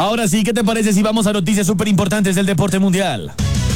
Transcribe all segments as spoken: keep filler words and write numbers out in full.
Ahora sí, ¿qué te parece si vamos a noticias súper importantes del deporte mundial?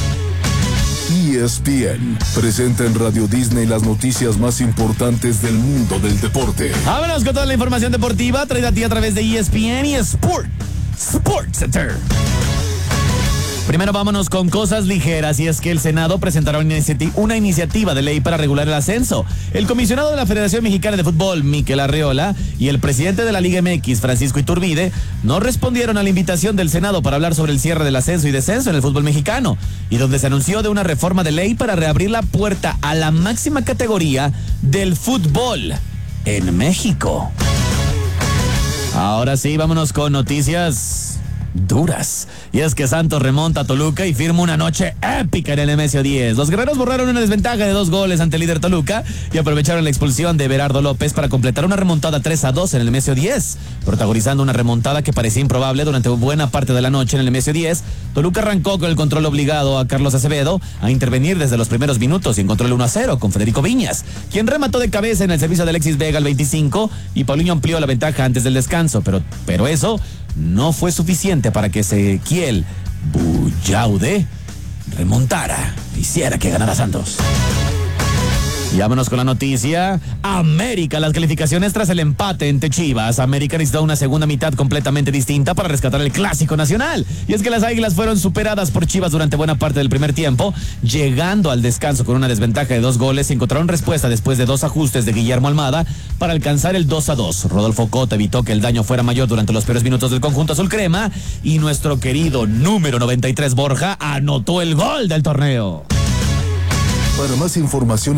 E S P N presenta en Radio Disney las noticias más importantes del mundo del deporte. Vámonos con toda la información deportiva traída a ti a través de E S P N y Sport, Sports Center. Primero vámonos con cosas ligeras, y es que el Senado presentará una, iniciativa, una iniciativa de ley para regular el ascenso. El comisionado de la Federación Mexicana de Fútbol, Miquel Arreola, y el presidente de la Liga M X, Francisco Iturbide, no respondieron a la invitación del Senado para hablar sobre el cierre del ascenso y descenso en el fútbol mexicano, y donde se anunció de una reforma de ley para reabrir la puerta a la máxima categoría del fútbol en México. Ahora sí, vámonos con noticias duras. Y es que Santos remonta a Toluca y firma una noche épica en el Nemesio diez. Los guerreros borraron una desventaja de dos goles ante el líder Toluca y aprovecharon la expulsión de Berardo López para completar una remontada tres a dos en el Nemesio diez. Protagonizando una remontada que parecía improbable durante buena parte de la noche en el Nemesio diez, Toluca arrancó con el control obligado a Carlos Acevedo a intervenir desde los primeros minutos y encontró el uno a cero con Federico Viñas, quien remató de cabeza en el servicio de Alexis Vega al veinticinco, y Paulinho amplió la ventaja antes del descanso, pero, pero eso no fue suficiente para que Ezequiel Bullaude remontara, hiciera que ganara Santos. Y vámonos con la noticia. América, las calificaciones tras el empate entre Chivas. América necesitó una segunda mitad completamente distinta para rescatar el clásico nacional. Y es que las Águilas fueron superadas por Chivas durante buena parte del primer tiempo, llegando al descanso con una desventaja de dos goles y encontraron respuesta después de dos ajustes de Guillermo Almada para alcanzar el dos a dos. Rodolfo Cota evitó que el daño fuera mayor durante los peores minutos del conjunto azul crema, y nuestro querido número noventa y tres Borja anotó el gol del torneo. Para más información